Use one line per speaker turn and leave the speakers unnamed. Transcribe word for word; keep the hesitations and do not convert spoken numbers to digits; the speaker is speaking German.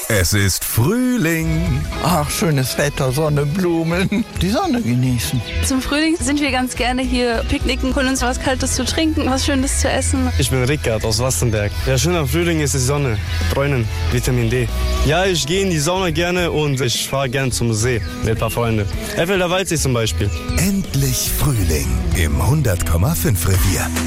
Es ist Frühling.
Ach, schönes Wetter, Sonne, Blumen, die Sonne genießen.
Zum Frühling sind wir ganz gerne hier picknicken, holen uns was Kaltes zu trinken, was Schönes zu essen.
Ich bin Rickard aus Wastenberg. Ja, schön am Frühling ist die Sonne, Bräunen, Vitamin D. Ja, ich gehe in die Sauna gerne und ich fahre gerne zum See mit ein paar Freunden. Effelder Waldsee zum Beispiel.
Endlich Frühling im hundert Komma fünf Revier.